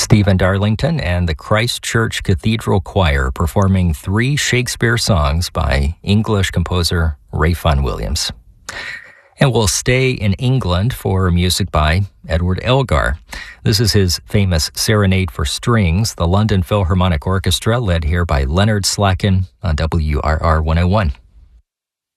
Stephen Darlington and the Christ Church Cathedral Choir performing 3 Shakespeare songs by English composer Ralph Williams. And we'll stay in England for music by Edward Elgar. This is his famous Serenade for Strings, the London Philharmonic Orchestra, led here by Leonard Slacken on WRR 101.